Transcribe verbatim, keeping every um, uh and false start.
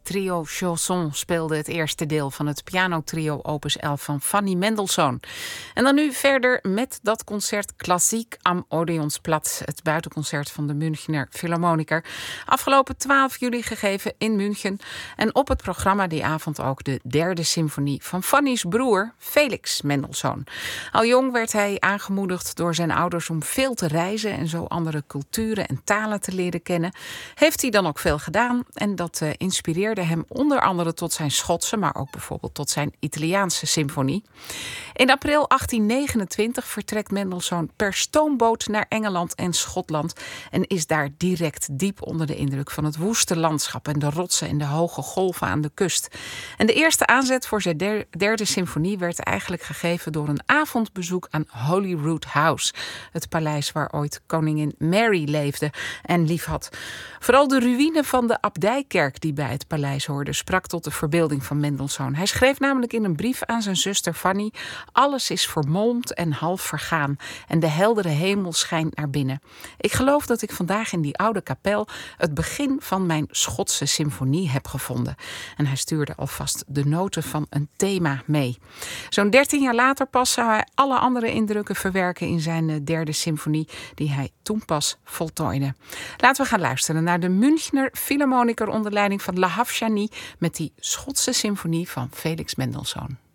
Trio Chausson speelde het eerste deel van het pianotrio opus elf van Fanny Mendelssohn. En dan nu verder met dat concert Klassiek am Odeonsplatz, het buitenconcert van de Münchner Philharmoniker. Afgelopen twaalf juli gegeven in München. En op het programma die avond ook de derde symfonie van Fanny's broer Felix Mendelssohn. Al jong werd hij aangemoedigd door zijn ouders om veel te reizen en zo andere culturen en talen te leren kennen. Heeft hij dan ook veel gedaan en dat uh, inspireerde hem onder andere tot zijn Schotse, maar ook bijvoorbeeld tot zijn Italiaanse symfonie. In april achttien negenentwintig vertrekt Mendelssohn per stoomboot naar Engeland en Schotland en is daar direct diep onder de indruk van het woeste landschap en de rotsen en de hoge golven aan de kust. En de eerste aanzet voor zijn der, derde symfonie werd eigenlijk gegeven door een avondbezoek aan Holyrood House, het paleis waar ooit koningin Mary leefde en liefhad. Vooral de ruïne van de abdijkerk die bij het paleis hoorde sprak tot de verbeelding van Mendelssohn. Hij schreef namelijk in een brief aan zijn zuster Fanny: alles is vermolmd en half vergaan en de heldere hemel schijnt naar binnen. Ik geloof dat ik vandaag in die oude kapel het begin van mijn Schotse symfonie heb gevonden. En hij stuurde alvast de noten van een thema mee. Zo'n dertien jaar later pas zou hij alle andere indrukken verwerken in zijn derde symfonie die hij toen pas voltooide. Laten we gaan luisteren naar de Münchner Philharmoniker onder leiding van Lahavshani met die Schotse symfonie van Felix Mendelssohn.